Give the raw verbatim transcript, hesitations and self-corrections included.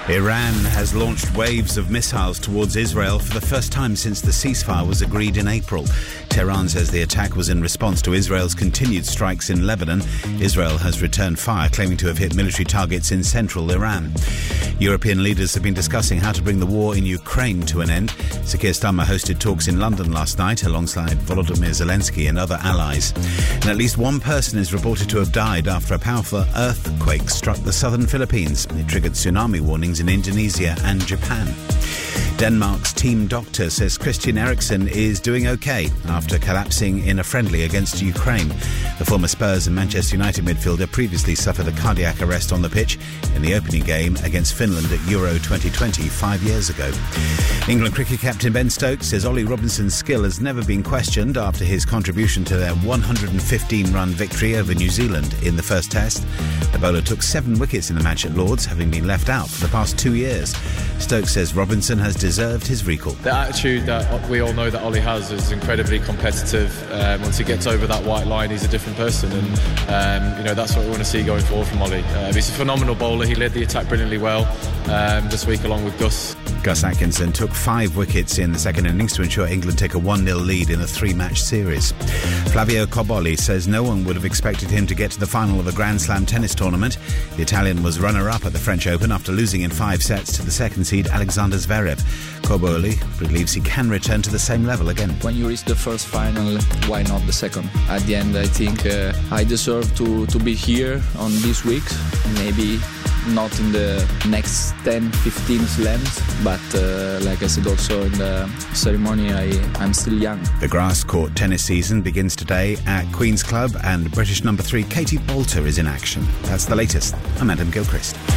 Iran has launched waves of missiles towards Israel for the first time since the ceasefire was agreed in April. Tehran says the attack was in response to Israel's continued strikes in Lebanon. Israel has returned fire, claiming to have hit military targets in central Iran. European leaders have been discussing how to bring the war in Ukraine to an end. Sir Keir Starmer hosted talks in London last night alongside Volodymyr Zelensky and other allies. And at least one person is reported to have died after a powerful earthquake struck the southern Philippines. It triggered tsunami warnings in Indonesia and Japan. Denmark's team doctor says Christian Eriksen is doing okay after collapsing in a friendly against Ukraine. The former Spurs and Manchester United midfielder previously suffered a cardiac arrest on the pitch in the opening game against Finland at Euro twenty twenty five years ago. England cricket captain Ben Stokes says Ollie Robinson's skill has never been questioned after his contribution to their one hundred fifteen run victory over New Zealand in the first test. The bowler took seven wickets in the match at Lords, having been left out for the past two years. Stokes says Robinson has deserved his recall. The attitude that we all know that Ollie has is incredibly competitive. Um, once he gets over that white line, he's a different person, and um, you know that's what we want to see going forward from Ollie. Uh, he's a phenomenal bowler. He led the attack brilliantly well um, this week along with Gus. Gus Atkinson took five wickets in the second innings to ensure England take a one nil lead in a three-match series. Flavio Cobolli says no one would have expected him to get to the final of a Grand Slam tennis tournament. The Italian was runner-up at the French Open after losing in five sets to the second seed Alexander Zverev. Cobolli believes he can return to the same level again. When you reach the first final, why not the second? At the end, I think uh, I deserve to, to be here on these weeks. Maybe not in the next ten, fifteen slams, but uh, like I said also in the ceremony, I, I'm still young. The grass court tennis season begins today at Queen's Club, and British number three Katie Boulter is in action. That's the latest. I'm Adam Gilchrist.